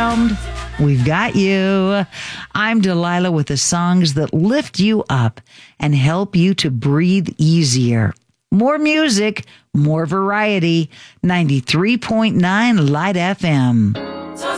overwhelmed? We've got you. I'm Delilah with the songs that lift you up and help you to breathe easier. More music, more variety. 93.9 Light FM.